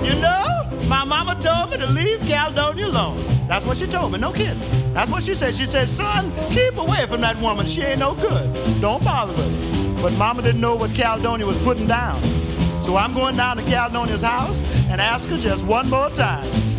You know, my mama told me to leave Caledonia alone. That's what she told me, no kidding. That's what she said. She said, son, keep away from that woman. She ain't no good. Don't bother with her. But mama didn't know what Caledonia was putting down. So I'm going down to Caledonia's house and ask her just one more time.